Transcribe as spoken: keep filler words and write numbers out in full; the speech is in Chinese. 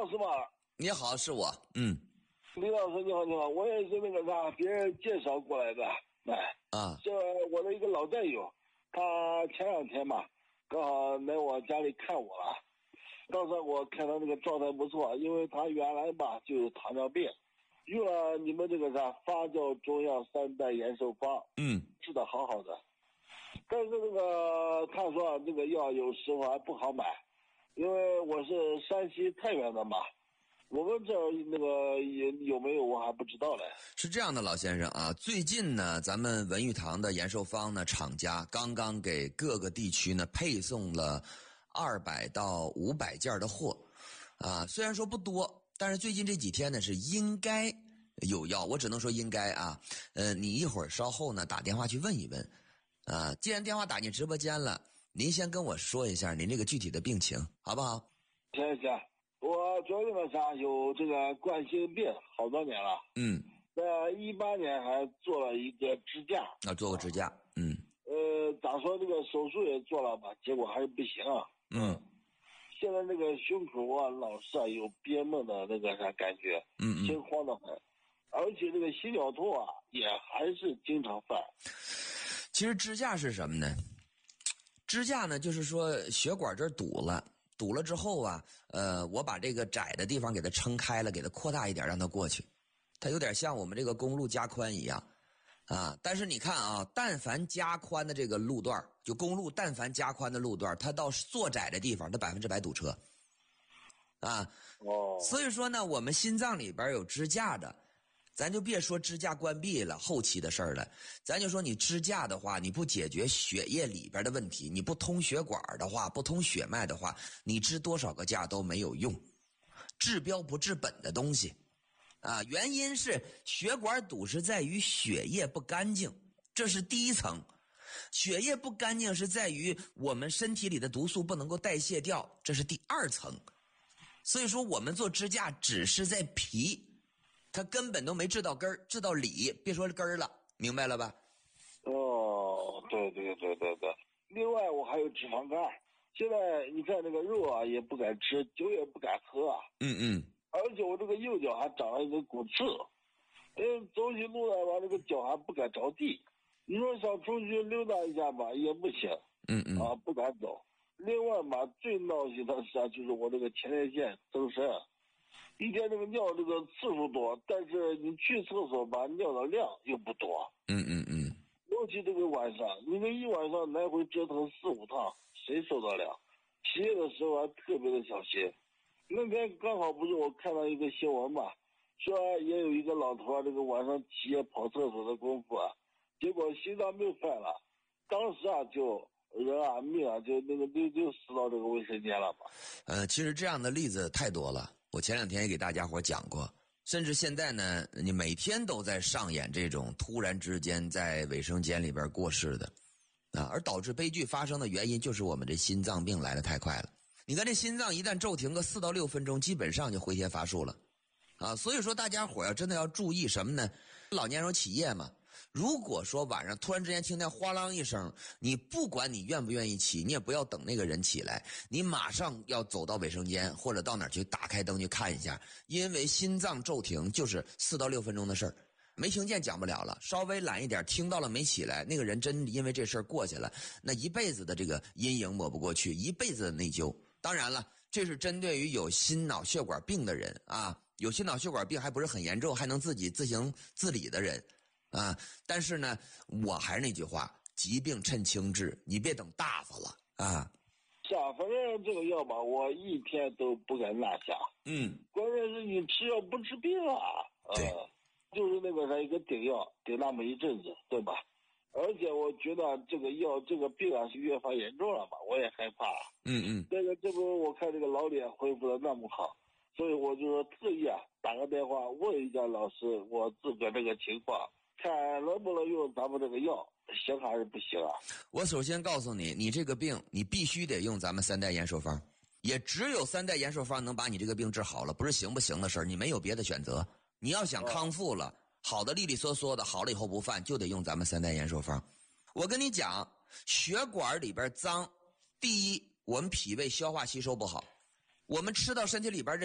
老师吗？ 你好，是我。嗯， 李老师你好，你好，我也是那个啥，别人介绍过来的。哎， 啊， 这我的一个老战友，他前两天嘛，刚好来我家里看我了。当时我看他那个状态不错，因为他原来吧就有糖尿病，用了你们这个啥发酵中药三代延寿方， 嗯， 治得好好的。但是那个他说这个药有时候还不好买，因为我是山西太原的嘛，我们这儿那个也有没有我还不知道嘞。 是这样的，老先生啊，最近呢，咱们文玉堂的延寿方呢，厂家刚刚给各个地区呢配送了二百到五百件的货，啊，虽然说不多，但是最近这几天呢是应该有药，我只能说应该啊。呃，你一会儿稍后呢打电话去问一问，啊，既然电话打进直播间了，您先跟我说一下您这个具体的病情，好不好？ 行行，我主要那个啥有这个冠心病好多年了， 嗯， 在一八年还做了一个支架， 啊，做过支架，嗯， 呃，咋说这个手术也做了吧，结果还是不行啊。 嗯， 现在那个胸口啊，老是啊有憋闷的那个啥感觉， 嗯嗯， 心慌得很，而且这个心绞痛啊也还是经常犯。 其实支架是什么呢？支架呢，就是说血管这儿堵了，堵了之后啊，呃，我把这个窄的地方给它撑开了，给它扩大一点，让它过去。它有点像我们这个公路加宽一样，啊，但是你看啊，但凡加宽的这个路段，就公路但凡加宽的路段，它到做窄的地方，它百分之百堵车，啊， 哦， 所以说呢，我们心脏里边有支架的。咱就别说支架关闭了后期的事儿了，咱就说你支架的话，你不解决血液里边的问题，你不通血管的话，不通血脉的话，你支多少个架都没有用，治标不治本的东西啊。原因是血管堵是在于血液不干净，这是第一层。血液不干净是在于我们身体里的毒素不能够代谢掉，这是第二层。所以说我们做支架只是在皮，他根本都没治到根儿，治到里，别说根儿了，明白了吧？ 哦，对对对对对。另外我还有脂肪肝，现在你看那个肉啊也不敢吃，酒也不敢喝啊。 嗯嗯。 而且我这个右脚还长了一个骨刺，嗯，走起路来吧，这个脚还不敢着地。你说想出去溜达一下吧，也不行。 嗯嗯。 啊，不敢走。另外嘛，最闹心的是啊，就是我这个前列腺增生。一天这个尿这个次数多，但是你去厕所吧，尿的量又不多。 嗯嗯嗯。 尤其这个晚上，你这一晚上来回折腾四五趟，谁受得了？起夜的时候还特别的小心。那天刚好不是我看到一个新闻嘛，说也有一个老头啊，这个晚上起夜跑厕所的功夫啊，结果心脏病犯了，当时啊就人啊命啊就那个就就死到这个卫生间了嘛。 呃，其实这样的例子太多了。我前两天也给大家伙讲过，甚至现在呢，你每天都在上演这种突然之间在卫生间里边过世的，啊，而导致悲剧发生的原因就是我们这心脏病来得太快了。你看这心脏一旦骤停个四到六分钟，基本上就回天乏术了，啊，所以说大家伙要真的要注意什么呢？老年人起夜嘛。如果说晚上突然之间听见哗啷一声，你不管你愿不愿意起，你也不要等那个人起来，你马上要走到卫生间或者到哪儿去打开灯去看一下，因为心脏骤停就是四到六分钟的事儿，没听见讲不了了，稍微懒一点听到了没起来，那个人真因为这事儿过去了，那一辈子的这个阴影抹不过去，一辈子的内疚。当然了，这是针对于有心脑血管病的人啊，有心脑血管病还不是很严重，还能自己自行自理的人啊，但是呢，我还是那句话，疾病趁轻治，你别等大发了啊。 是啊，反正这个药吧，我一天都不敢落下。 嗯， 关键是你吃药不治病啊。 对， 呃、就是那个啥一个顶药，顶那么一阵子，对吧？而且我觉得这个药这个病啊是越发严重了吧，我也害怕。 嗯嗯， 这个这不我看这个老脸恢复的那么好，所以我就说特意啊打个电话问一下老师我自个这个情况，看能不能用咱们这个药，行还是不行啊？ 我首先告诉你，你这个病你必须得用咱们三代延寿方，也只有三代延寿方能把你这个病治好了，不是行不行的事儿，你没有别的选择。你要想康复了，好的利利索索的，好了以后不犯，就得用咱们三代延寿方。我跟你讲，血管里边脏，第一，我们脾胃消化吸收不好，我们吃到身体里边